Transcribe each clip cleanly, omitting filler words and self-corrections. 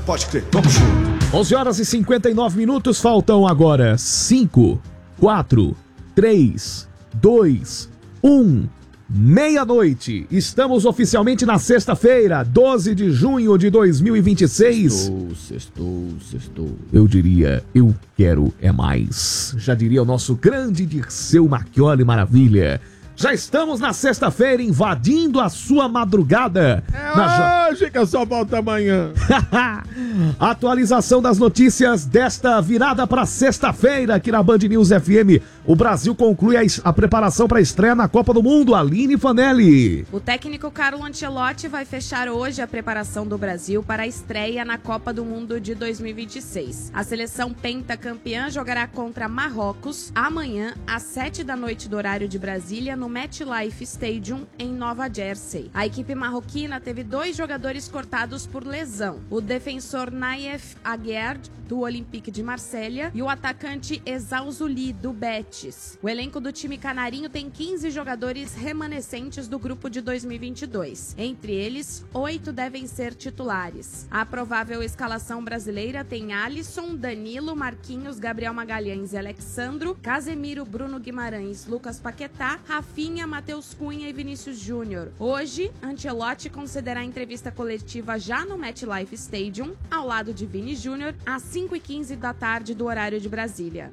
Pode crer, vamos junto. 11 horas e 59 minutos, faltam agora 5, 4, 3, 2, 1... meia-noite. Estamos oficialmente na sexta-feira, 12 de junho de 2026. Sextou. Eu diria, eu quero é mais. Já diria o nosso grande Dirceu Marchioli Maravilha. Já estamos na sexta-feira, invadindo a sua madrugada. Hoje que eu só volto amanhã. Atualização das notícias desta virada para sexta-feira aqui na Band News FM. O Brasil conclui a preparação para a estreia na Copa do Mundo. Aline Fanelli. O técnico Carlo Ancelotti vai fechar hoje a preparação do Brasil para a estreia na Copa do Mundo de 2026. A seleção pentacampeã jogará contra Marrocos amanhã às 7 da noite do horário de Brasília no MetLife Stadium em Nova Jersey. A equipe marroquina teve 2 jogadores cortados por lesão: o defensor Naif Aguerd, do Olympique de Marselha, e o atacante Ezauzuli, do Betis. O elenco do time canarinho tem 15 jogadores remanescentes do grupo de 2022. Entre eles, 8 devem ser titulares. A provável escalação brasileira tem Alisson, Danilo, Marquinhos, Gabriel Magalhães e Alexandro, Casemiro, Bruno Guimarães, Lucas Paquetá, Rafinha, Matheus Cunha e Vinícius Júnior. Hoje, Ancelotti concederá entrevista coletiva já no MetLife Stadium, ao lado de Vini Júnior, às 5h15 da tarde do horário de Brasília.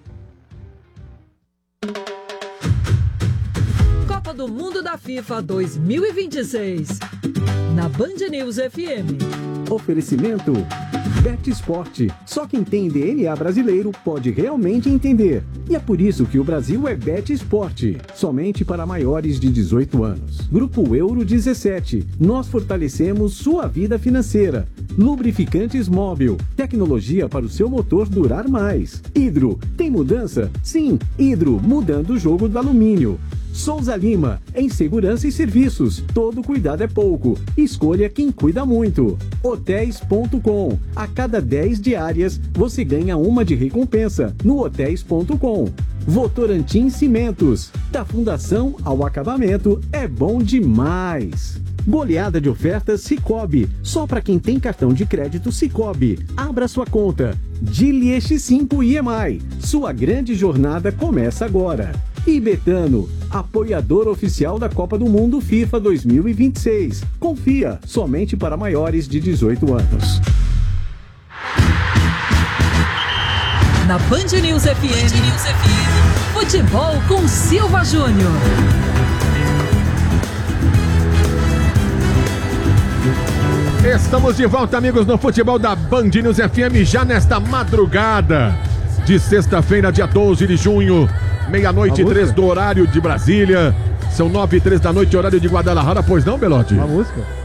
Copa do Mundo da FIFA 2026. Na Band News FM. Oferecimento Bet Sport. Só quem tem DNA brasileiro pode realmente entender. E é por isso que o Brasil é Bet Sport. Somente para maiores de 18 anos. Grupo Euro 17. Nós fortalecemos sua vida financeira. Lubrificantes Móbil. Tecnologia para o seu motor durar mais. Hidro. Tem mudança? Sim, Hidro. Mudando o jogo do alumínio. Souza Lima, em segurança e serviços. Todo cuidado é pouco. Escolha quem cuida muito. Hotéis.com. A cada 10 diárias, você ganha uma de recompensa no Hotéis.com. Votorantim Cimentos. Da fundação ao acabamento, é bom demais. Goleada de ofertas Sicoob. Só para quem tem cartão de crédito Sicoob. Abra sua conta. Dili X5 IEMAI. Sua grande jornada começa agora. E Betano, apoiador oficial da Copa do Mundo FIFA 2026. Confia, somente para maiores de 18 anos. Na Band News FM, futebol com Silva Júnior. Estamos de volta, amigos, no futebol da Band News FM, já nesta madrugada de sexta-feira, dia 12 de junho, meia-noite e 3 do horário de Brasília. São 9h03 da noite, horário de Guadalajara, pois não, Belotti? Uma música?